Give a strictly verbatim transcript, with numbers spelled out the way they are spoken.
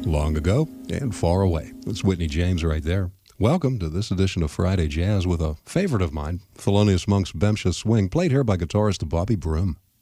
Long ago and far away. It's Whitney James right there. Welcome to this edition of Friday Jazz with a favorite of mine, Thelonious Monk's Bemsha Swing, played here by guitarist Bobby Broom.